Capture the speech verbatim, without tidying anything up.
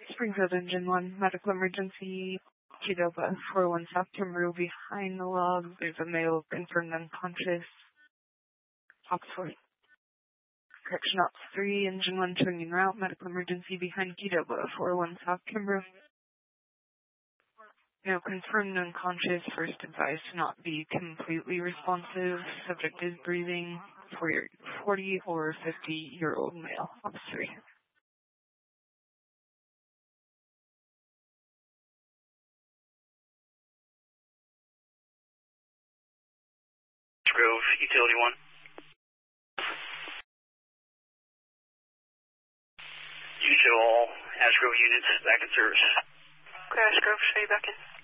Springfield Engine one, medical emergency, Qdoba four one South Kimbrough behind the log. There's a male confirmed unconscious. Oxford. Correction Ops three, Engine one turning route, medical emergency behind Qdoba four one South Kimbrough. Male confirmed unconscious, first advised to not be completely responsive. Subject is breathing for your forty or fifty year old male. Ops three. Grove, Utility one. You show all Ash Grove units back in service. Okay, Ash Grove, show you back in.